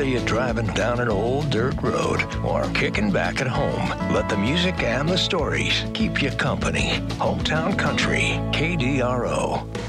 you're driving down an old dirt road or kicking back at home, let the music and the stories keep you company. Hometown Country, KDRO.